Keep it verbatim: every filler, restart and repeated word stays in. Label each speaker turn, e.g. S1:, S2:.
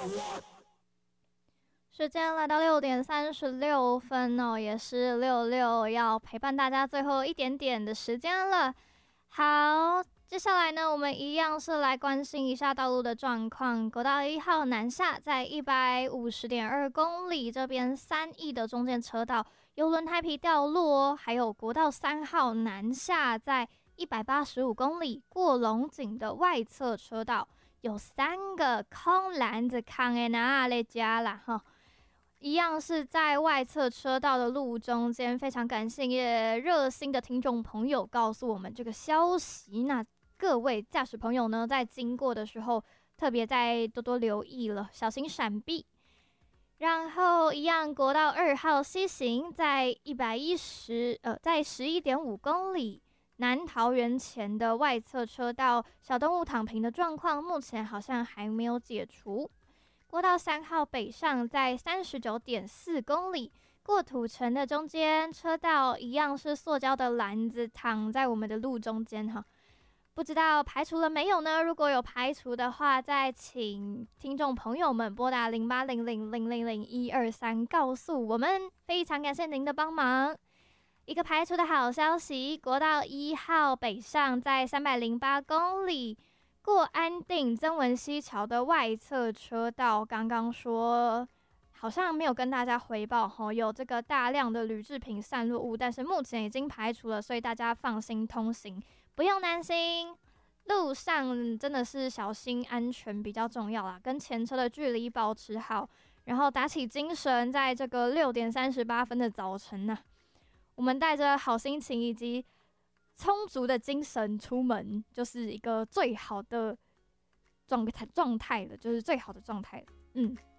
S1: 时间来到六点三十六分哦，也是六六要陪伴大家最后一点点的时间了。好，接下来呢，我们一样是来关心一下道路的状况。国道一号南下在一百五十点二公里，这边三亿的中间车道有轮胎皮掉落哦。还有国道三号南下在一百八十五公里，过龙井的外侧车道有三个空篮子空的哪里家啦哈。一样是在外侧车道的路中间，非常感谢热心的听众朋友告诉我们这个消息。那各位驾驶朋友呢，在经过的时候，特别再多多留意了，小心闪避。然后一样，国道二号西行在一百一十呃，在十一点五公里。南桃园前的外侧车道小动物躺平的状况，目前好像还没有解除。国道三号北上在三十九点四公里，过土城的中间车道一样是塑胶的篮子躺在我们的路中间哈，不知道排除了没有呢？如果有排除的话，再请听众朋友们拨打零八零零零零零一二三告诉我们，非常感谢您的帮忙。一个排除的好消息，国道一号北上在三百零八公里。过安定曾文溪桥的外侧车道，刚刚说好像没有跟大家回报吼，有这个大量的铝制品散落物，但是目前已经排除了，所以大家放心通行，不用担心。路上真的是小心安全比较重要啦，跟前车的距离保持好，然后打起精神，在这个六点三十八分的早晨呢、啊，我们带着好心情以及充足的精神出门，就是一个最好的状态状态了，就是最好的状态了。嗯，